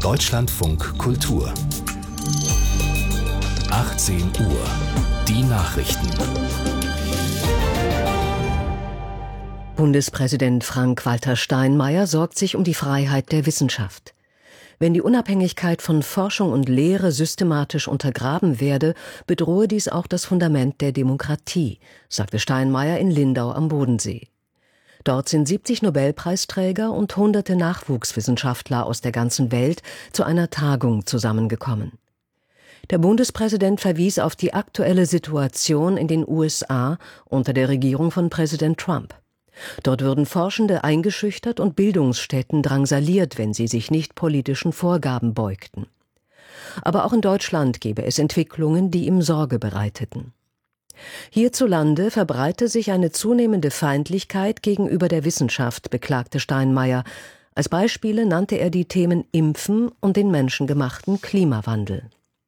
Deutschlandfunk Kultur 18 Uhr. Die Nachrichten. Bundespräsident Frank-Walter Steinmeier sorgt sich um die Freiheit der Wissenschaft. Wenn die Unabhängigkeit von Forschung und Lehre systematisch untergraben werde, bedrohe dies auch das Fundament der Demokratie, sagte Steinmeier in Lindau am Bodensee. Dort sind 70 Nobelpreisträger und hunderte Nachwuchswissenschaftler aus der ganzen Welt zu einer Tagung zusammengekommen. Der Bundespräsident verwies auf die aktuelle Situation in den USA unter der Regierung von Präsident Trump. Dort würden Forschende eingeschüchtert und Bildungsstätten drangsaliert, wenn sie sich nicht politischen Vorgaben beugten. Aber auch in Deutschland gebe es Entwicklungen, die ihm Sorge bereiteten. Hierzulande verbreite sich eine zunehmende Feindlichkeit gegenüber der Wissenschaft, beklagte Steinmeier. Als Beispiele nannte er die Themen Impfen und den menschengemachten Klimawandel.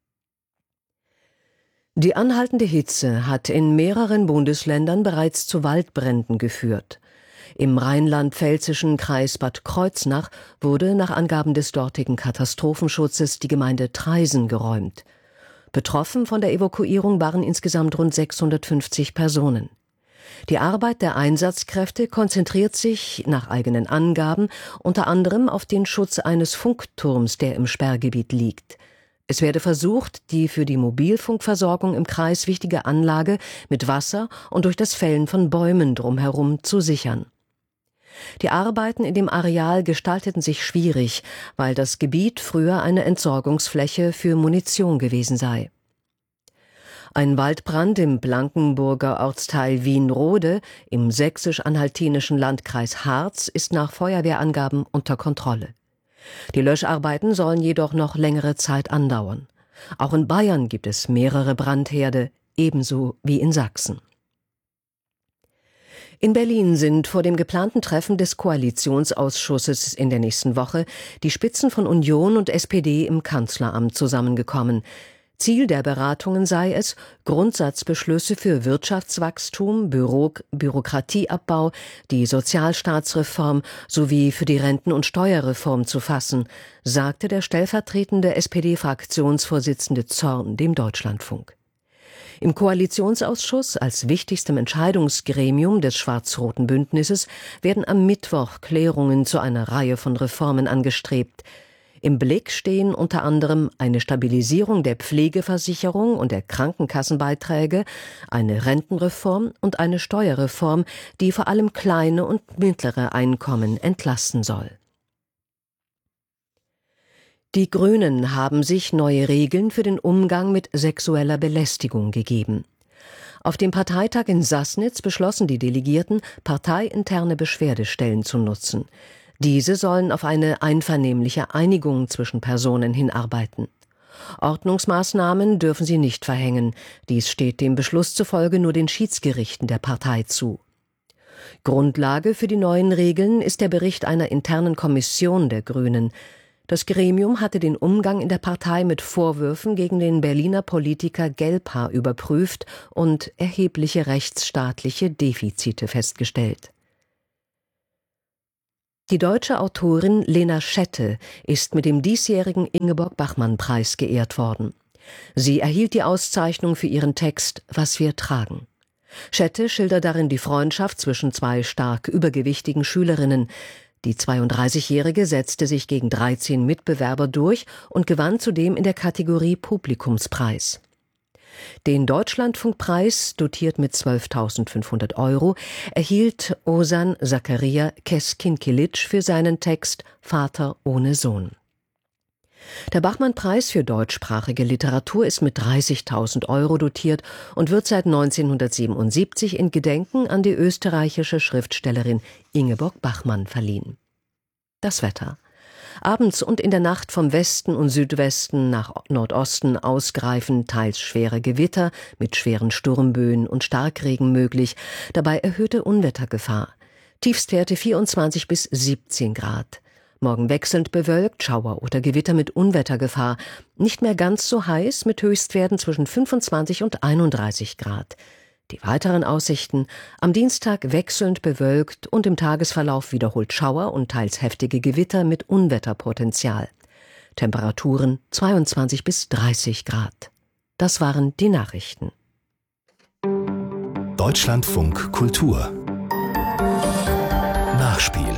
Die anhaltende Hitze hat in mehreren Bundesländern bereits zu Waldbränden geführt. Im rheinland-pfälzischen Kreis Bad Kreuznach wurde nach Angaben des dortigen Katastrophenschutzes die Gemeinde Traisen geräumt. Betroffen von der Evakuierung waren insgesamt rund 650 Personen. Die Arbeit der Einsatzkräfte konzentriert sich, nach eigenen Angaben, unter anderem auf den Schutz eines Funkturms, der im Sperrgebiet liegt. Es werde versucht, die für die Mobilfunkversorgung im Kreis wichtige Anlage mit Wasser und durch das Fällen von Bäumen drumherum zu sichern. Die Arbeiten in dem Areal gestalteten sich schwierig, weil das Gebiet früher eine Entsorgungsfläche für Munition gewesen sei. Ein Waldbrand im Blankenburger Ortsteil Wienrode im sächsisch-anhaltinischen Landkreis Harz ist nach Feuerwehrangaben unter Kontrolle. Die Löscharbeiten sollen jedoch noch längere Zeit andauern. Auch in Bayern gibt es mehrere Brandherde, ebenso wie in Sachsen. In Berlin sind vor dem geplanten Treffen des Koalitionsausschusses in der nächsten Woche die Spitzen von Union und SPD im Kanzleramt zusammengekommen. Ziel der Beratungen sei es, Grundsatzbeschlüsse für Wirtschaftswachstum, Bürokratieabbau, die Sozialstaatsreform sowie für die Renten- und Steuerreform zu fassen, sagte der stellvertretende SPD-Fraktionsvorsitzende Zorn dem Deutschlandfunk. Im Koalitionsausschuss als wichtigstem Entscheidungsgremium des schwarz-roten Bündnisses werden am Mittwoch Klärungen zu einer Reihe von Reformen angestrebt. Im Blick stehen unter anderem eine Stabilisierung der Pflegeversicherung und der Krankenkassenbeiträge, eine Rentenreform und eine Steuerreform, die vor allem kleine und mittlere Einkommen entlasten soll. Die Grünen haben sich neue Regeln für den Umgang mit sexueller Belästigung gegeben. Auf dem Parteitag in Sassnitz beschlossen die Delegierten, parteiinterne Beschwerdestellen zu nutzen. Diese sollen auf eine einvernehmliche Einigung zwischen Personen hinarbeiten. Ordnungsmaßnahmen dürfen sie nicht verhängen. Dies steht dem Beschluss zufolge nur den Schiedsgerichten der Partei zu. Grundlage für die neuen Regeln ist der Bericht einer internen Kommission der Grünen. Das Gremium hatte den Umgang in der Partei mit Vorwürfen gegen den Berliner Politiker Gelbhaar überprüft und erhebliche rechtsstaatliche Defizite festgestellt. Die deutsche Autorin Lena Schette ist mit dem diesjährigen Ingeborg-Bachmann-Preis geehrt worden. Sie erhielt die Auszeichnung für ihren Text »Was wir tragen«. Schette schildert darin die Freundschaft zwischen zwei stark übergewichtigen Schülerinnen. Die 32-Jährige setzte sich gegen 13 Mitbewerber durch und gewann zudem in der Kategorie Publikumspreis. Den Deutschlandfunkpreis, dotiert mit 12.500 €, erhielt Ozan Zakaria Keskinkilic für seinen Text »Vater ohne Sohn«. Der Bachmann-Preis für deutschsprachige Literatur ist mit 30.000 € dotiert und wird seit 1977 in Gedenken an die österreichische Schriftstellerin Ingeborg Bachmann verliehen. Das Wetter. Abends und in der Nacht vom Westen und Südwesten nach Nordosten ausgreifend teils schwere Gewitter mit schweren Sturmböen und Starkregen möglich, dabei erhöhte Unwettergefahr. Tiefstwerte 24 bis 17 Grad. Morgen wechselnd bewölkt, Schauer oder Gewitter mit Unwettergefahr. Nicht mehr ganz so heiß mit Höchstwerten zwischen 25 und 31 Grad. Die weiteren Aussichten: am Dienstag wechselnd bewölkt und im Tagesverlauf wiederholt Schauer und teils heftige Gewitter mit Unwetterpotenzial. Temperaturen 22 bis 30 Grad. Das waren die Nachrichten. Deutschlandfunk Kultur Nachspiel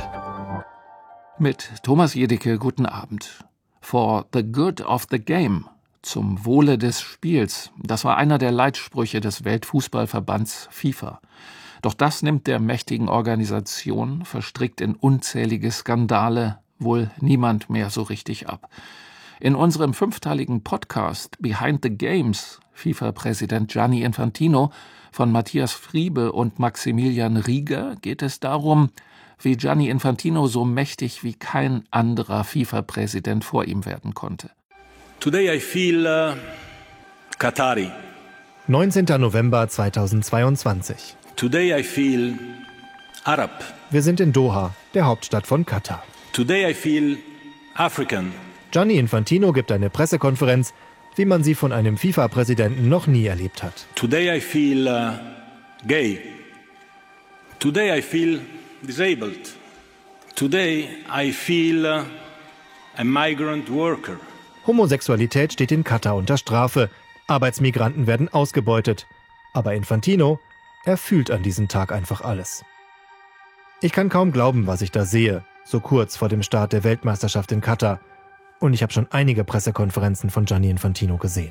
Mit Thomas Jedicke, guten Abend. For the good of the game, zum Wohle des Spiels, das war einer der Leitsprüche des Weltfußballverbands FIFA. Doch das nimmt der mächtigen Organisation, verstrickt in unzählige Skandale, wohl niemand mehr so richtig ab. In unserem 5-teiligen Podcast Behind the Games, FIFA-Präsident Gianni Infantino, von Matthias Friebe und Maximilian Rieger geht es darum, wie Gianni Infantino so mächtig wie kein anderer FIFA-Präsident vor ihm werden konnte. Today I feel Qatari. 19. November 2022. Today I feel Arab. Wir sind in Doha, der Hauptstadt von Katar. Today I feel African. Gianni Infantino gibt eine Pressekonferenz, wie man sie von einem FIFA-Präsidenten noch nie erlebt hat. Today I feel gay. Today I feel disabled. Today I feel a migrant worker. Homosexualität steht in Katar unter Strafe. Arbeitsmigranten werden ausgebeutet. Aber Infantino, er fühlt an diesem Tag einfach alles. Ich kann kaum glauben, was ich da sehe, so kurz vor dem Start der Weltmeisterschaft in Katar. Und ich habe schon einige Pressekonferenzen von Gianni Infantino gesehen.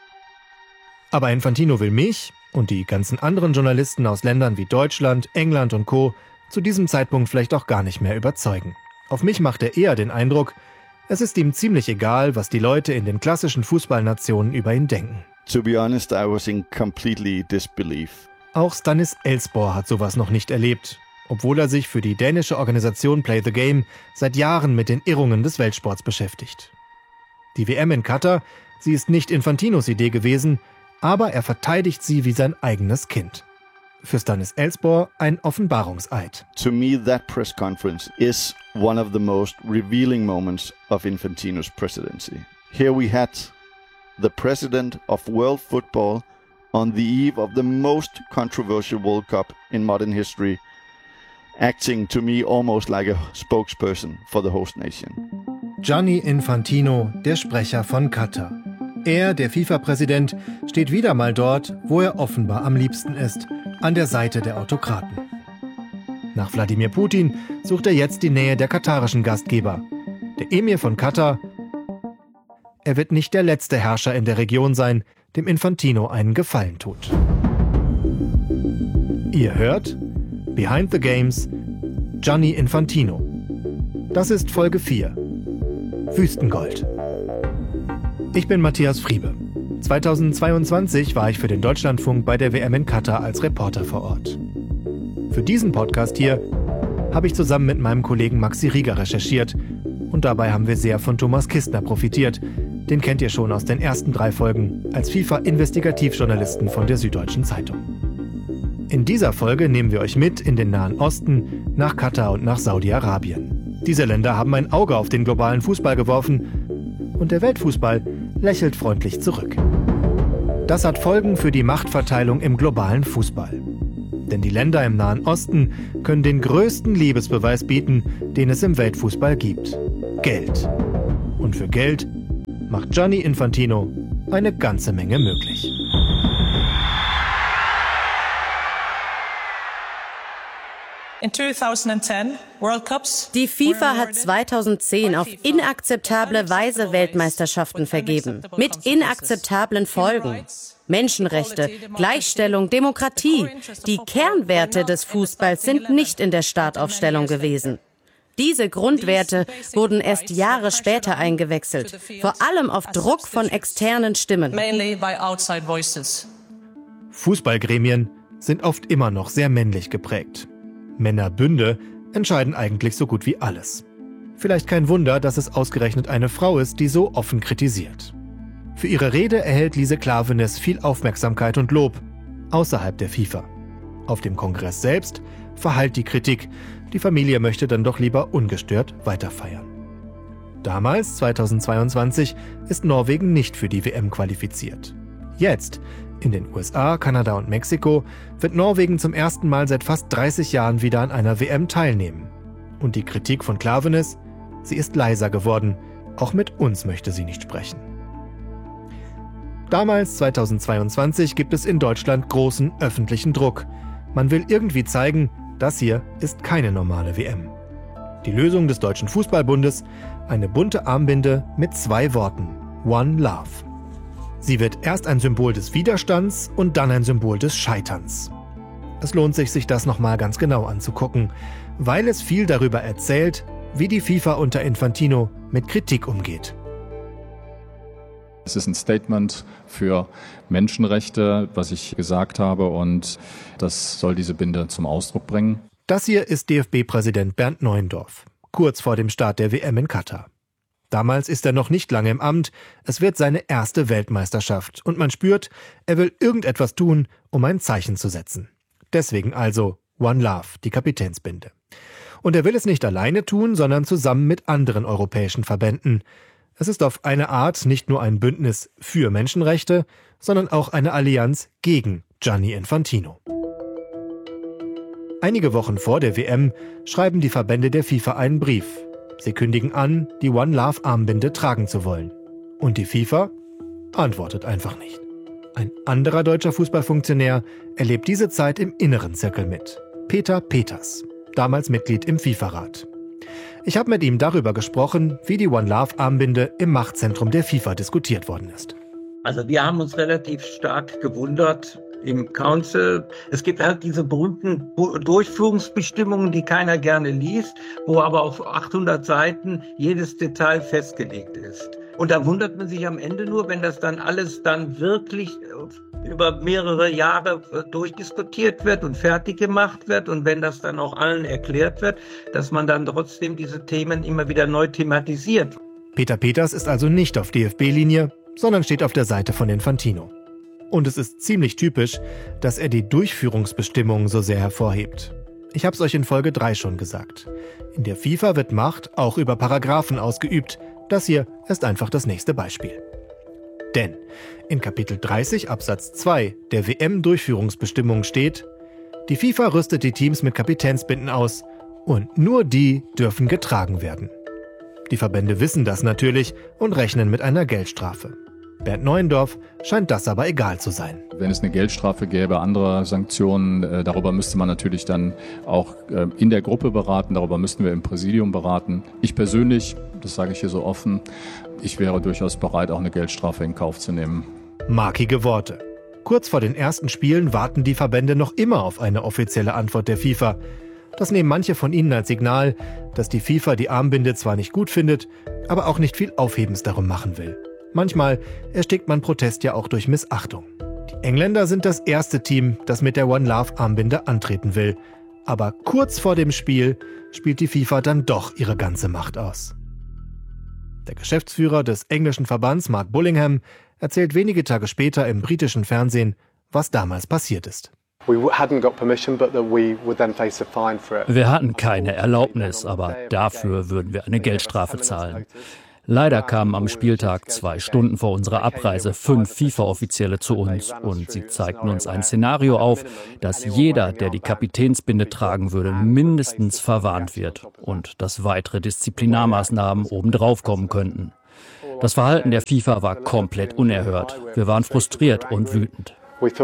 Aber Infantino will mich und die ganzen anderen Journalisten aus Ländern wie Deutschland, England und Co. zu diesem Zeitpunkt vielleicht auch gar nicht mehr überzeugen. Auf mich macht er eher den Eindruck, es ist ihm ziemlich egal, was die Leute in den klassischen Fußballnationen über ihn denken. To be honest, I was in completely disbelief. Auch Stanis Elsborg hat sowas noch nicht erlebt, obwohl er sich für die dänische Organisation Play the Game seit Jahren mit den Irrungen des Weltsports beschäftigt. Die WM in Katar, sie ist nicht Infantinos Idee gewesen, aber er verteidigt sie wie sein eigenes Kind. Für Stanis Elsborg ein Offenbarungseid. To me, that press conference is one of the most revealing moments of Infantino's presidency. Here we had the president of world football on the eve of the most controversial World Cup in modern history, acting to me almost like a spokesperson for the host nation. Gianni Infantino, der Sprecher von Katar. Er, der FIFA-Präsident, steht wieder mal dort, wo er offenbar am liebsten ist, an der Seite der Autokraten. Nach Wladimir Putin sucht er jetzt die Nähe der katarischen Gastgeber. Der Emir von Katar, er wird nicht der letzte Herrscher in der Region sein, dem Infantino einen Gefallen tut. Ihr hört Behind the Games, Gianni Infantino. Das ist Folge 4. Wüstengold. Ich bin Matthias Friebe. 2022 war ich für den Deutschlandfunk bei der WM in Katar als Reporter vor Ort. Für diesen Podcast hier habe ich zusammen mit meinem Kollegen Maxi Rieger recherchiert und dabei haben wir sehr von Thomas Kistner profitiert. Den kennt ihr schon aus den ersten 3 Folgen als FIFA-Investigativjournalisten von der Süddeutschen Zeitung. In dieser Folge nehmen wir euch mit in den Nahen Osten, nach Katar und nach Saudi-Arabien. Diese Länder haben ein Auge auf den globalen Fußball geworfen und der Weltfußball lächelt freundlich zurück. Das hat Folgen für die Machtverteilung im globalen Fußball. Denn die Länder im Nahen Osten können den größten Liebesbeweis bieten, den es im Weltfußball gibt: Geld. Und für Geld macht Gianni Infantino eine ganze Menge möglich. Die FIFA hat 2010 auf inakzeptable Weise Weltmeisterschaften vergeben. Mit inakzeptablen Folgen. Menschenrechte, Gleichstellung, Demokratie. Die Kernwerte des Fußballs sind nicht in der Startaufstellung gewesen. Diese Grundwerte wurden erst Jahre später eingewechselt, vor allem auf Druck von externen Stimmen. Fußballgremien sind oft immer noch sehr männlich geprägt. Männerbünde entscheiden eigentlich so gut wie alles. Vielleicht kein Wunder, dass es ausgerechnet eine Frau ist, die so offen kritisiert. Für ihre Rede erhält Lise Klaveness viel Aufmerksamkeit und Lob außerhalb der FIFA. Auf dem Kongress selbst verhallt die Kritik. Die Familie möchte dann doch lieber ungestört weiterfeiern. Damals, 2022, ist Norwegen nicht für die WM qualifiziert. Jetzt, in den USA, Kanada und Mexiko, wird Norwegen zum ersten Mal seit fast 30 Jahren wieder an einer WM teilnehmen. Und die Kritik von Klaveness, sie ist leiser geworden, Auch mit uns möchte sie nicht sprechen. Damals, 2022, gibt es in Deutschland großen öffentlichen Druck. Man will irgendwie zeigen, das hier ist keine normale WM. Die Lösung des Deutschen Fußballbundes: eine bunte Armbinde mit 2 Worten: One Love. Sie wird erst ein Symbol des Widerstands und dann ein Symbol des Scheiterns. Es lohnt sich das nochmal ganz genau anzugucken, weil es viel darüber erzählt, wie die FIFA unter Infantino mit Kritik umgeht. Es ist ein Statement für Menschenrechte, was ich gesagt habe, und das soll diese Binde zum Ausdruck bringen. Das hier ist DFB-Präsident Bernd Neuendorf, kurz vor dem Start der WM in Katar. Damals ist er noch nicht lange im Amt, es wird seine erste Weltmeisterschaft und man spürt, er will irgendetwas tun, um ein Zeichen zu setzen. Deswegen also One Love, die Kapitänsbinde. Und er will es nicht alleine tun, sondern zusammen mit anderen europäischen Verbänden. Es ist auf eine Art nicht nur ein Bündnis für Menschenrechte, sondern auch eine Allianz gegen Gianni Infantino. Einige Wochen vor der WM schreiben die Verbände der FIFA einen Brief. Sie kündigen an, die One Love Armbinde tragen zu wollen. Und die FIFA antwortet einfach nicht. Ein anderer deutscher Fußballfunktionär erlebt diese Zeit im inneren Zirkel mit. Peter Peters, damals Mitglied im FIFA-Rat. Ich habe mit ihm darüber gesprochen, wie die One Love Armbinde im Machtzentrum der FIFA diskutiert worden ist. Also wir haben uns relativ stark gewundert im Council. Es gibt halt diese berühmten Durchführungsbestimmungen, die keiner gerne liest, wo aber auf 800 Seiten jedes Detail festgelegt ist. Und da wundert man sich am Ende nur, wenn das dann alles dann wirklich über mehrere Jahre durchdiskutiert wird und fertig gemacht wird und wenn das dann auch allen erklärt wird, dass man dann trotzdem diese Themen immer wieder neu thematisiert. Peter Peters ist also nicht auf DFB-Linie, sondern steht auf der Seite von Infantino. Und es ist ziemlich typisch, dass er die Durchführungsbestimmungen so sehr hervorhebt. Ich habe es euch in Folge 3 schon gesagt. In der FIFA wird Macht auch über Paragraphen ausgeübt. Das hier ist einfach das nächste Beispiel. Denn in Kapitel 30 Absatz 2 der WM-Durchführungsbestimmung steht: Die FIFA rüstet die Teams mit Kapitänsbinden aus und nur die dürfen getragen werden. Die Verbände wissen das natürlich und rechnen mit einer Geldstrafe. Bernd Neuendorf scheint das aber egal zu sein. Wenn es eine Geldstrafe gäbe, andere Sanktionen, darüber müsste man natürlich dann auch in der Gruppe beraten, darüber müssten wir im Präsidium beraten. Ich persönlich, das sage ich hier so offen, ich wäre durchaus bereit, auch eine Geldstrafe in Kauf zu nehmen. Markige Worte. Kurz vor den ersten Spielen warten die Verbände noch immer auf eine offizielle Antwort der FIFA. Das nehmen manche von ihnen als Signal, dass die FIFA die Armbinde zwar nicht gut findet, aber auch nicht viel Aufhebens darum machen will. Manchmal erstickt man Protest ja auch durch Missachtung. Die Engländer sind das erste Team, das mit der One Love Armbinde antreten will. Aber kurz vor dem Spiel spielt die FIFA dann doch ihre ganze Macht aus. Der Geschäftsführer des englischen Verbands, Mark Bullingham, erzählt wenige Tage später im britischen Fernsehen, was damals passiert ist. Wir hatten keine Erlaubnis, aber dafür würden wir eine Geldstrafe zahlen. Leider kamen am Spieltag 2 Stunden vor unserer Abreise 5 FIFA-Offizielle zu uns und sie zeigten uns ein Szenario auf, dass jeder, der die Kapitänsbinde tragen würde, mindestens verwarnt wird und dass weitere Disziplinarmaßnahmen obendrauf kommen könnten. Das Verhalten der FIFA war komplett unerhört. Wir waren frustriert und wütend.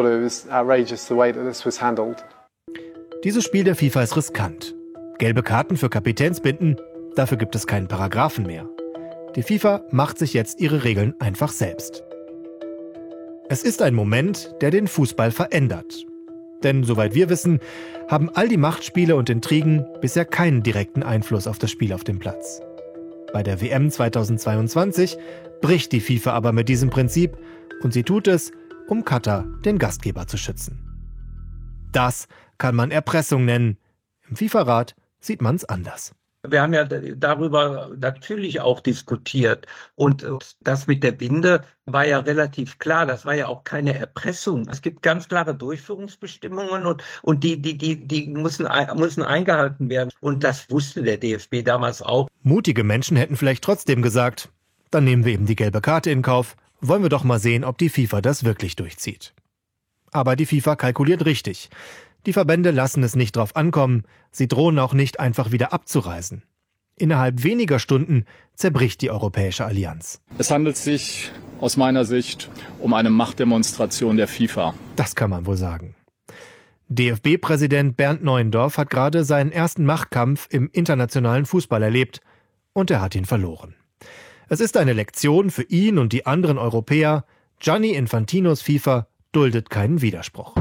Dieses Spiel der FIFA ist riskant. Gelbe Karten für Kapitänsbinden, dafür gibt es keinen Paragraphen mehr. Die FIFA macht sich jetzt ihre Regeln einfach selbst. Es ist ein Moment, der den Fußball verändert. Denn soweit wir wissen, haben all die Machtspiele und Intrigen bisher keinen direkten Einfluss auf das Spiel auf dem Platz. Bei der WM 2022 bricht die FIFA aber mit diesem Prinzip und sie tut es, um Katar, den Gastgeber, zu schützen. Das kann man Erpressung nennen. Im FIFA-Rat sieht man es anders. Wir haben ja darüber natürlich auch diskutiert und das mit der Binde war ja relativ klar, das war ja auch keine Erpressung. Es gibt ganz klare Durchführungsbestimmungen und die müssen eingehalten werden und das wusste der DFB damals auch. Mutige Menschen hätten vielleicht trotzdem gesagt, dann nehmen wir eben die gelbe Karte in Kauf, wollen wir doch mal sehen, ob die FIFA das wirklich durchzieht. Aber die FIFA kalkuliert richtig. Die Verbände lassen es nicht drauf ankommen, sie drohen auch nicht einfach wieder abzureisen. Innerhalb weniger Stunden zerbricht die Europäische Allianz. Es handelt sich aus meiner Sicht um eine Machtdemonstration der FIFA. Das kann man wohl sagen. DFB-Präsident Bernd Neuendorf hat gerade seinen ersten Machtkampf im internationalen Fußball erlebt und er hat ihn verloren. Es ist eine Lektion für ihn und die anderen Europäer. Gianni Infantinos FIFA duldet keinen Widerspruch.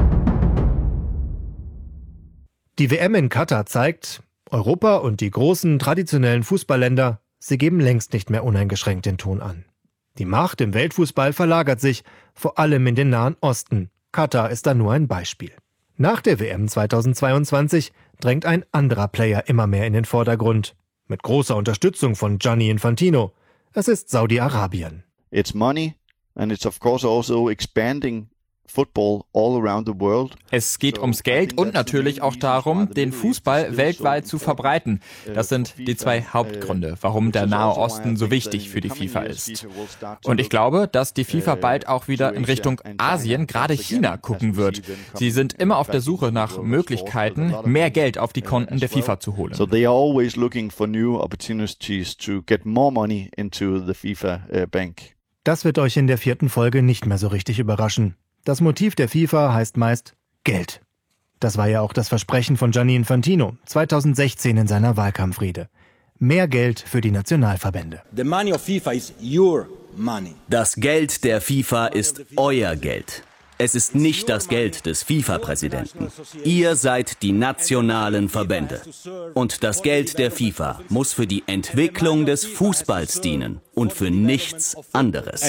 Die WM in Katar zeigt, Europa und die großen traditionellen Fußballländer, sie geben längst nicht mehr uneingeschränkt den Ton an. Die Macht im Weltfußball verlagert sich, vor allem in den Nahen Osten. Katar ist da nur ein Beispiel. Nach der WM 2022 drängt ein anderer Player immer mehr in den Vordergrund. Mit großer Unterstützung von Gianni Infantino. Es ist Saudi-Arabien. It's money and it's of course also expanding football all around the world. Es geht ums Geld und natürlich auch darum, den Fußball weltweit zu verbreiten. Das sind die zwei Hauptgründe, warum der Nahe Osten so wichtig für die FIFA ist. Und ich glaube, dass die FIFA bald auch wieder in Richtung Asien, gerade China, gucken wird. Sie sind immer auf der Suche nach Möglichkeiten, mehr Geld auf die Konten der FIFA zu holen. So they are always looking for new opportunities to get more money into the FIFA bank. Das wird euch in der 4. Folge nicht mehr so richtig überraschen. Das Motiv der FIFA heißt meist Geld. Das war ja auch das Versprechen von Gianni Infantino 2016 in seiner Wahlkampfrede. Mehr Geld für die Nationalverbände. The money of FIFA is your money. Das Geld der FIFA ist euer Geld. Es ist nicht das Geld des FIFA-Präsidenten. Ihr seid die nationalen Verbände. Und das Geld der FIFA muss für die Entwicklung des Fußballs dienen und für nichts anderes.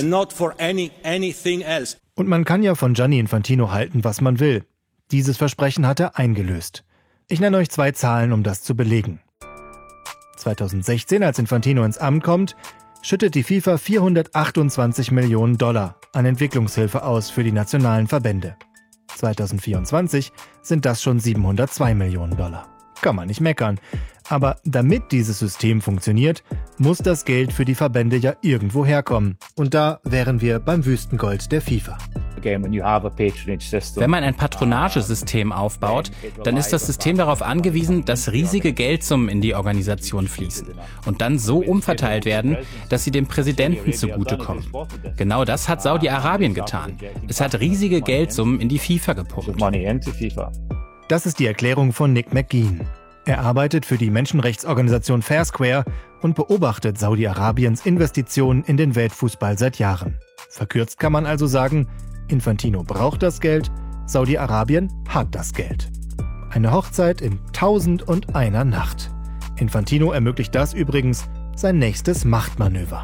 Und man kann ja von Gianni Infantino halten, was man will. Dieses Versprechen hat er eingelöst. Ich nenne euch 2 Zahlen, um das zu belegen. 2016, als Infantino ins Amt kommt, schüttet die FIFA $428 Millionen an Entwicklungshilfe aus für die nationalen Verbände. 2024 sind das schon $702 Millionen. Kann man nicht meckern. Aber damit dieses System funktioniert, muss das Geld für die Verbände ja irgendwo herkommen. Und da wären wir beim Wüstengold der FIFA. Wenn man ein Patronagesystem aufbaut, dann ist das System darauf angewiesen, dass riesige Geldsummen in die Organisation fließen und dann so umverteilt werden, dass sie dem Präsidenten zugutekommen. Genau das hat Saudi-Arabien getan. Es hat riesige Geldsummen in die FIFA gepumpt. Das ist die Erklärung von Nick McGean. Er arbeitet für die Menschenrechtsorganisation Fair Square und beobachtet Saudi-Arabiens Investitionen in den Weltfußball seit Jahren. Verkürzt kann man also sagen, Infantino braucht das Geld, Saudi-Arabien hat das Geld. Eine Hochzeit in 1001 Nacht. Infantino ermöglicht das übrigens sein nächstes Machtmanöver.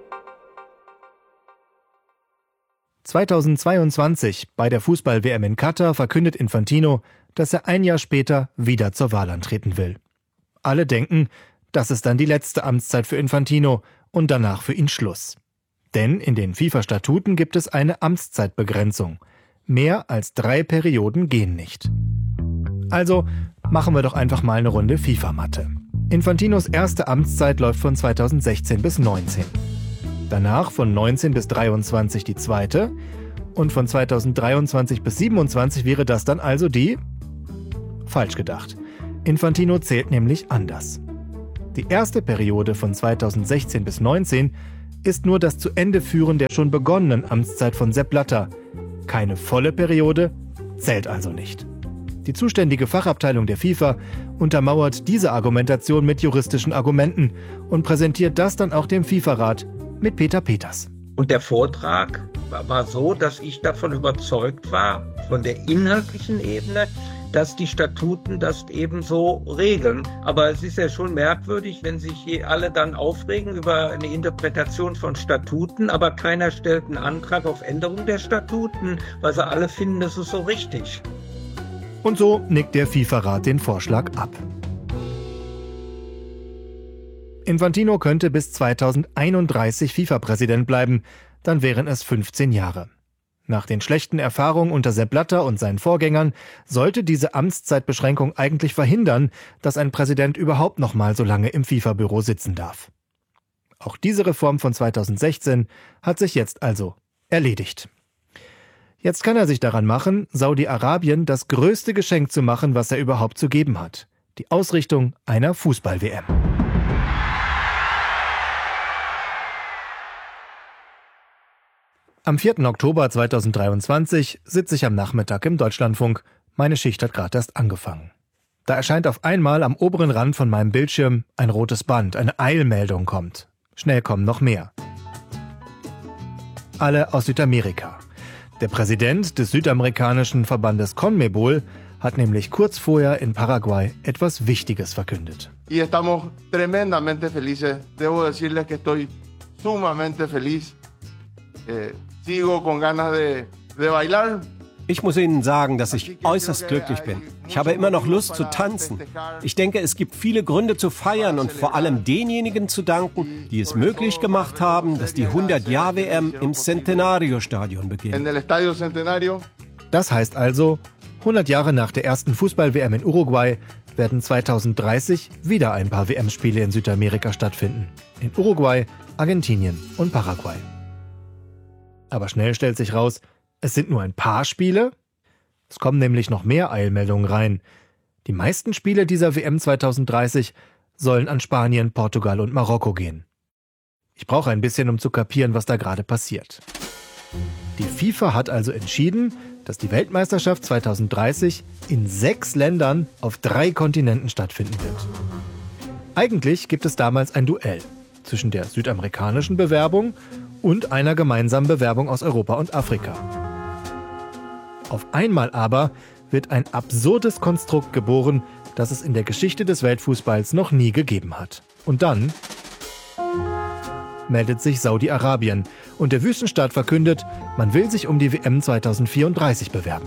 2022 bei der Fußball-WM in Katar verkündet Infantino, dass er ein Jahr später wieder zur Wahl antreten will. Alle denken, das ist dann die letzte Amtszeit für Infantino und danach für ihn Schluss. Denn in den FIFA-Statuten gibt es eine Amtszeitbegrenzung. Mehr als 3 Perioden gehen nicht. Also machen wir doch einfach mal eine Runde FIFA-Matte. Infantinos erste Amtszeit läuft von 2016 bis 19. Danach von 19 bis 23 die zweite. Und von 2023 bis 27 wäre das dann also die... Falsch gedacht. Infantino zählt nämlich anders. Die erste Periode von 2016 bis 19 ist nur das Zu-Ende-Führen der schon begonnenen Amtszeit von Sepp Blatter. Keine volle Periode, zählt also nicht. Die zuständige Fachabteilung der FIFA untermauert diese Argumentation mit juristischen Argumenten und präsentiert das dann auch dem FIFA-Rat mit Peter Peters. Und der Vortrag war so, dass ich davon überzeugt war, von der inhaltlichen Ebene, dass die Statuten das ebenso regeln. Aber es ist ja schon merkwürdig, wenn sich hier alle dann aufregen über eine Interpretation von Statuten, aber keiner stellt einen Antrag auf Änderung der Statuten, weil sie alle finden, das ist so richtig. Und so nickt der FIFA-Rat den Vorschlag ab. Infantino könnte bis 2031 FIFA-Präsident bleiben, dann wären es 15 Jahre. Nach den schlechten Erfahrungen unter Sepp Blatter und seinen Vorgängern sollte diese Amtszeitbeschränkung eigentlich verhindern, dass ein Präsident überhaupt noch mal so lange im FIFA-Büro sitzen darf. Auch diese Reform von 2016 hat sich jetzt also erledigt. Jetzt kann er sich daran machen, Saudi-Arabien das größte Geschenk zu machen, was er überhaupt zu geben hat: die Ausrichtung einer Fußball-WM. Am 4. Oktober 2023 sitze ich am Nachmittag im Deutschlandfunk. Meine Schicht hat gerade erst angefangen. Da erscheint auf einmal am oberen Rand von meinem Bildschirm ein rotes Band, eine Eilmeldung kommt. Schnell kommen noch mehr. Alle aus Südamerika. Der Präsident des südamerikanischen Verbandes CONMEBOL hat nämlich kurz vorher in Paraguay etwas Wichtiges verkündet. Y estamos tremendamente felices. Debo decirles que estoy sumamente feliz. Sigo con ganas de bailar. Ich muss Ihnen sagen, dass ich äußerst glücklich bin. Ich habe immer noch Lust zu tanzen. Ich denke, es gibt viele Gründe zu feiern und vor allem denjenigen zu danken, die es möglich gemacht haben, dass die 100-Jahr-WM im Centenario-Stadion beginnt. Das heißt also, 100 Jahre nach der ersten Fußball-WM in Uruguay werden 2030 wieder ein paar WM-Spiele in Südamerika stattfinden. In Uruguay, Argentinien und Paraguay. Aber schnell stellt sich raus, es sind nur ein paar Spiele. Es kommen nämlich noch mehr Eilmeldungen rein. Die meisten Spiele dieser WM 2030 sollen an Spanien, Portugal und Marokko gehen. Ich brauche ein bisschen, um zu kapieren, was da gerade passiert. Die FIFA hat also entschieden, dass die Weltmeisterschaft 2030 in 6 Ländern auf 3 Kontinenten stattfinden wird. Eigentlich gibt es damals ein Duell zwischen der südamerikanischen Bewerbung und einer gemeinsamen Bewerbung aus Europa und Afrika. Auf einmal aber wird ein absurdes Konstrukt geboren, das es in der Geschichte des Weltfußballs noch nie gegeben hat. Und dann meldet sich Saudi-Arabien und der Wüstenstaat verkündet, man will sich um die WM 2034 bewerben.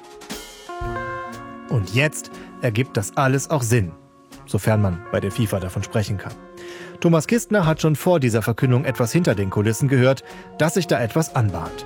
Und jetzt ergibt das alles auch Sinn, sofern man bei der FIFA davon sprechen kann. Thomas Kistner hat schon vor dieser Verkündung etwas hinter den Kulissen gehört, dass sich da etwas anbahnt.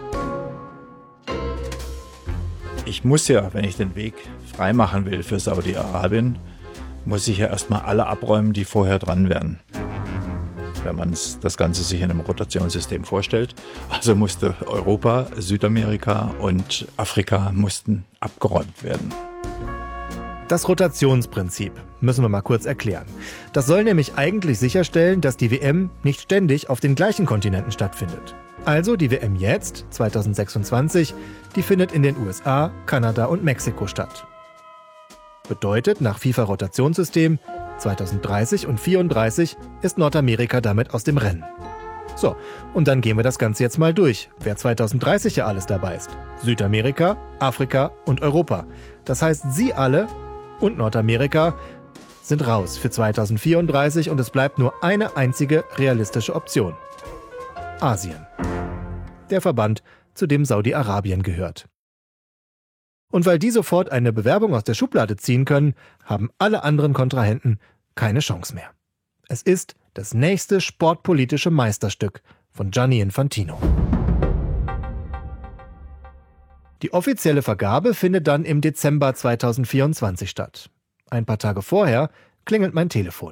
Ich muss ja, wenn ich den Weg freimachen will für Saudi-Arabien, muss ich ja erstmal alle abräumen, die vorher dran wären. Wenn man das Ganze sich in einem Rotationssystem vorstellt. Also musste Europa, Südamerika und Afrika mussten abgeräumt werden. Das Rotationsprinzip müssen wir mal kurz erklären. Das soll nämlich eigentlich sicherstellen, dass die WM nicht ständig auf den gleichen Kontinenten stattfindet. Also die WM jetzt, 2026, die findet in den USA, Kanada und Mexiko statt. Bedeutet, nach FIFA-Rotationssystem 2030 und 34 ist Nordamerika damit aus dem Rennen. So, und dann gehen wir das Ganze jetzt mal durch, wer 2030 ja alles dabei ist. Südamerika, Afrika und Europa. Das heißt, Sie alle und Nordamerika sind raus für 2034 und es bleibt nur eine einzige realistische Option. Asien. Der Verband, zu dem Saudi-Arabien gehört. Und weil die sofort eine Bewerbung aus der Schublade ziehen können, haben alle anderen Kontrahenten keine Chance mehr. Es ist das nächste sportpolitische Meisterstück von Gianni Infantino. Die offizielle Vergabe findet dann im Dezember 2024 statt. Ein paar Tage vorher klingelt mein Telefon.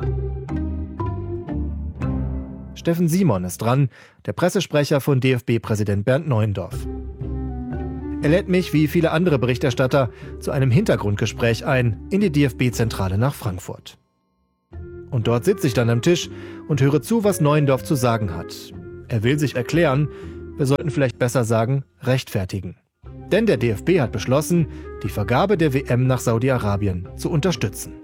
Steffen Simon ist dran, der Pressesprecher von DFB-Präsident Bernd Neuendorf. Er lädt mich, wie viele andere Berichterstatter, zu einem Hintergrundgespräch ein in die DFB-Zentrale nach Frankfurt. Und dort sitze ich dann am Tisch und höre zu, was Neuendorf zu sagen hat. Er will sich erklären, wir sollten vielleicht besser sagen, rechtfertigen. Denn der DFB hat beschlossen, die Vergabe der WM nach Saudi-Arabien zu unterstützen.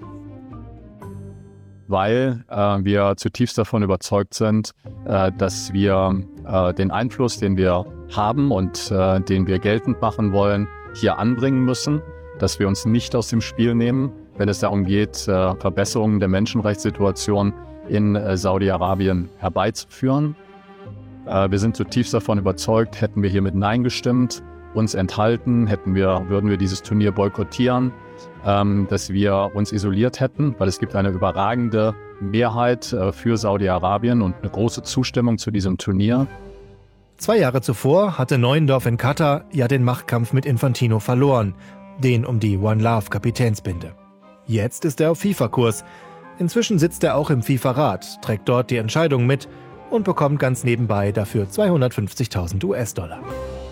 Weil wir zutiefst davon überzeugt sind, dass wir den Einfluss, den wir haben und den wir geltend machen wollen, hier anbringen müssen, dass wir uns nicht aus dem Spiel nehmen, wenn es darum geht, Verbesserungen der Menschenrechtssituation in Saudi-Arabien herbeizuführen. Wir sind zutiefst davon überzeugt, hätten wir hier mit Nein gestimmt, uns enthalten, würden wir dieses Turnier boykottieren, dass wir uns isoliert hätten, weil es gibt eine überragende Mehrheit für Saudi-Arabien und eine große Zustimmung zu diesem Turnier. 2 Jahre zuvor hatte Neuendorf in Katar ja den Machtkampf mit Infantino verloren, den um die One Love Kapitänsbinde. Jetzt ist er auf FIFA-Kurs. Inzwischen sitzt er auch im FIFA-Rat, trägt dort die Entscheidung mit und bekommt ganz nebenbei dafür 250.000 US-Dollar.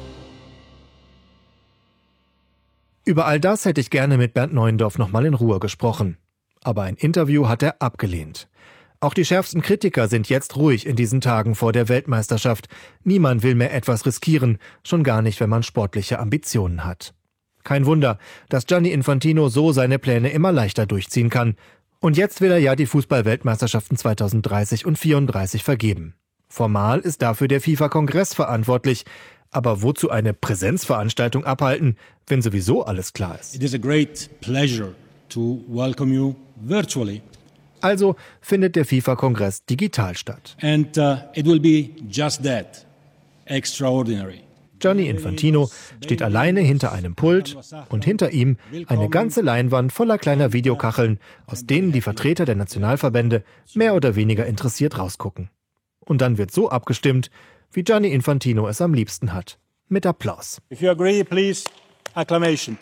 Über all das hätte ich gerne mit Bernd Neuendorf nochmal in Ruhe gesprochen. Aber ein Interview hat er abgelehnt. Auch die schärfsten Kritiker sind jetzt ruhig in diesen Tagen vor der Weltmeisterschaft. Niemand will mehr etwas riskieren, schon gar nicht, wenn man sportliche Ambitionen hat. Kein Wunder, dass Gianni Infantino so seine Pläne immer leichter durchziehen kann. Und jetzt will er ja die Fußball-Weltmeisterschaften 2030 und 34 vergeben. Formal ist dafür der FIFA-Kongress verantwortlich. Aber wozu eine Präsenzveranstaltung abhalten, wenn sowieso alles klar ist? It is a great pleasure to welcome you virtually. Also findet der FIFA-Kongress digital statt. And it will be just that, extraordinary. Gianni Infantino steht alleine hinter einem Pult und hinter ihm eine ganze Leinwand voller kleiner Videokacheln, aus denen die Vertreter der Nationalverbände mehr oder weniger interessiert rausgucken. Und dann wird so abgestimmt, wie Gianni Infantino es am liebsten hat. Mit Applaus. If you agree, please, acclamation.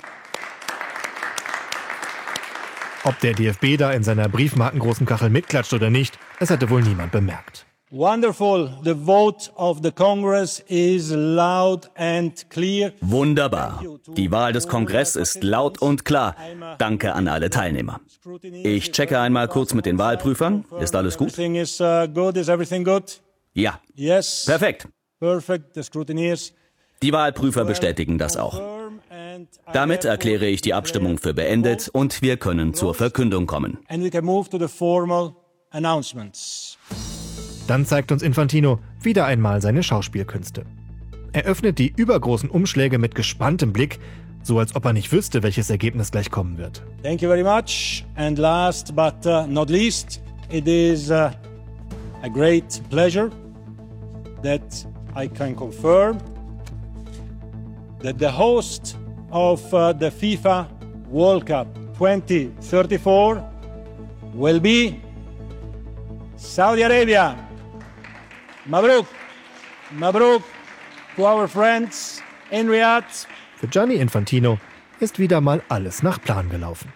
Ob der DFB da in seiner briefmarkengroßen Kachel mitklatscht oder nicht, es hätte wohl niemand bemerkt. Wonderful. The vote of the Congress is loud and clear. Wunderbar. Die Wahl des Kongress ist laut und klar. Danke an alle Teilnehmer. Ich checke einmal kurz mit den Wahlprüfern. Ist alles gut? Is everything good? Ja. Yes. Perfekt. Perfect. The scrutiny is. Die Wahlprüfer bestätigen das auch. Damit erkläre ich die Abstimmung für beendet und wir können zur Verkündung kommen. And we can move to the formal announcements. Dann zeigt uns Infantino wieder einmal seine Schauspielkünste. Er öffnet die übergroßen Umschläge mit gespanntem Blick, so als ob er nicht wüsste, welches Ergebnis gleich kommen wird. Thank you very much. And last but not least, it is a great pleasure that I can confirm that the host of the FIFA World Cup 2034 will be Saudi Arabia. Mabruk. Mabruk to our friends in Riyadh. Für Gianni Infantino ist wieder mal alles nach Plan gelaufen.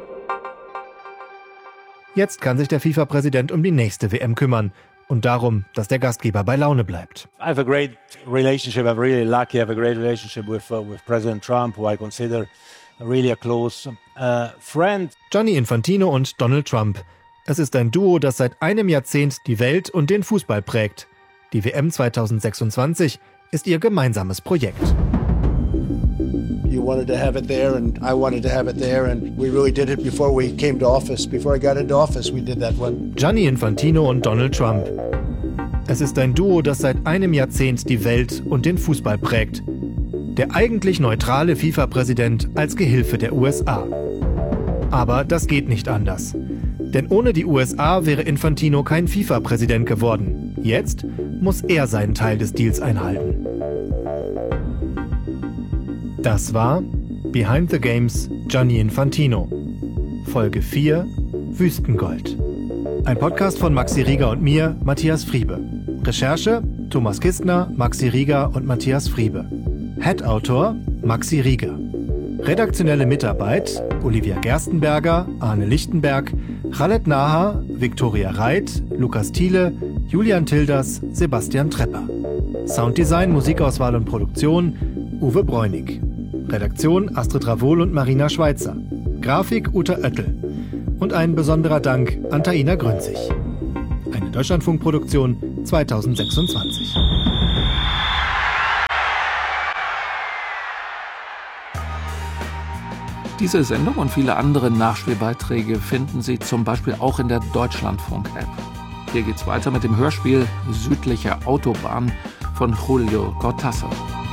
Jetzt kann sich der FIFA-Präsident um die nächste WM kümmern und darum, dass der Gastgeber bei Laune bleibt. I have a great relationship. I'm really lucky. I have a great relationship with President Trump, who I consider really a close friend. Gianni Infantino und Donald Trump. Es ist ein Duo, das seit einem Jahrzehnt die Welt und den Fußball prägt. Die WM 2026 ist ihr gemeinsames Projekt. You wanted to have it there and I wanted to have it there and we really did it before we came to office. Before I got into office, we did that one. Gianni Infantino und Donald Trump. Es ist ein Duo, das seit einem Jahrzehnt die Welt und den Fußball prägt. Der eigentlich neutrale FIFA-Präsident als Gehilfe der USA. Aber das geht nicht anders. Denn ohne die USA wäre Infantino kein FIFA-Präsident geworden. Jetzt muss er seinen Teil des Deals einhalten. Das war Behind the Games Gianni Infantino. Folge 4 Wüstengold. Ein Podcast von Maxi Rieger und mir, Matthias Friebe. Recherche Thomas Kistner, Maxi Rieger und Matthias Friebe. Head-Autor Maxi Rieger. Redaktionelle Mitarbeit Olivia Gerstenberger, Arne Lichtenberg, Khaled Naha, Viktoria Reit, Lukas Thiele, Julian Tilders, Sebastian Trepper. Sounddesign, Musikauswahl und Produktion Uwe Bräunig. Redaktion Astrid Ravol und Marina Schweitzer. Grafik Uta Oettel. Und ein besonderer Dank an Taina Grünzig. Eine Deutschlandfunkproduktion 2026. Diese Sendung und viele andere Nachspielbeiträge finden Sie zum Beispiel auch in der Deutschlandfunk-App. Hier geht's weiter mit dem Hörspiel Südliche Autobahn von Julio Cortázar.